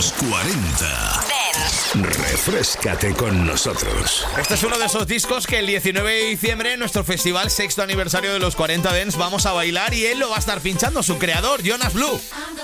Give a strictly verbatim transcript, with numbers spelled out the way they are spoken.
Los cuarenta. Refréscate con nosotros. Este es uno de esos discos que el diecinueve de diciembre en nuestro festival sexto aniversario de los cuarenta Dance vamos a bailar y él lo va a estar pinchando, su creador, Jonas Blue.